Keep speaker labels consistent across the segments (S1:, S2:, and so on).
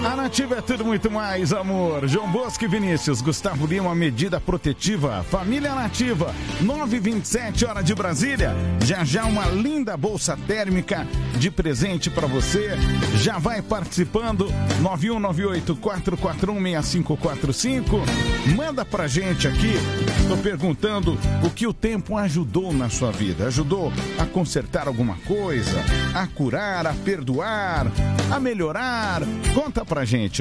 S1: A Nativa é tudo muito mais, amor. João Bosco e Vinícius, Gustavo Lima, medida protetiva. Família Nativa, 9h27, hora de Brasília. Já já uma linda bolsa térmica de presente pra você. Já vai participando, 9198-441-6545. Manda pra gente aqui. Tô perguntando o que o tempo ajudou na sua vida. Ajudou a consertar alguma coisa, a curar, a perdoar, a melhorar? Conta pra gente,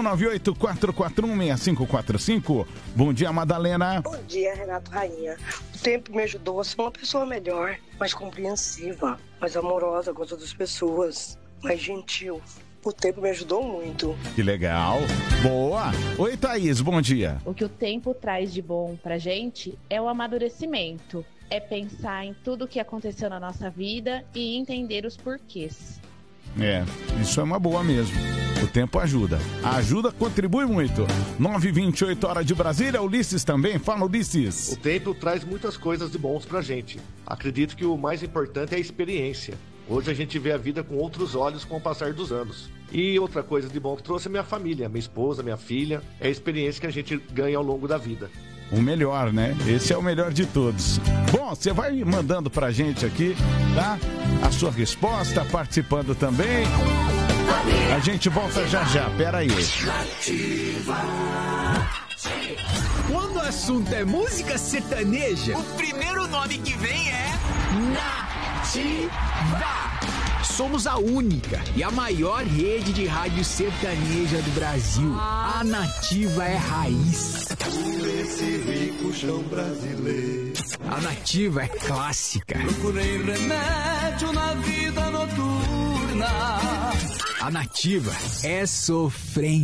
S1: 9198-441-6545. Bom dia, Madalena.
S2: Bom dia, Renato Rainha. O tempo me ajudou a ser uma pessoa melhor, mais compreensiva, mais amorosa com as outras pessoas, mais gentil. O tempo me ajudou muito.
S1: Que legal. Boa. Oi, Thaís, bom dia.
S3: O que o tempo traz de bom pra gente é o amadurecimento. É pensar em tudo o que aconteceu na nossa vida e entender os porquês.
S1: Isso é uma boa mesmo. O tempo ajuda. A ajuda contribui muito. 9h28, hora de Brasília. Ulisses também. Fala, Ulisses.
S4: O tempo traz muitas coisas de bons pra gente. Acredito que o mais importante é a experiência. Hoje a gente vê a vida com outros olhos com o passar dos anos. E outra coisa de bom que trouxe é minha família, minha esposa, minha filha. É a experiência que a gente ganha ao longo da vida.
S1: O melhor, né? Esse é o melhor de todos. Bom, você vai mandando pra gente aqui, tá? A sua resposta, participando também. A gente volta já já, pera aí.
S5: Quando o assunto é música sertaneja,
S6: o primeiro nome que vem é
S5: Nativa. Somos a única e a maior rede de rádio sertaneja do Brasil. A Nativa é raiz.
S7: Esse rico chão brasileiro.
S5: A Nativa é clássica.
S6: Procurei remédio na vida noturna.
S5: A Nativa é sofrência.